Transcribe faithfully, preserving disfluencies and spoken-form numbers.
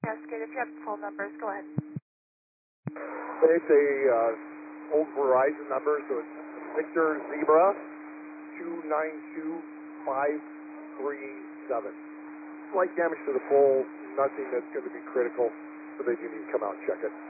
Cascade. If you have phone numbers, go ahead. It's a uh, old Verizon number, so it's Victor Zebra two nine two five three seven. Slight damage to the pole, nothing that's going to be critical, so they do need to come out and check it.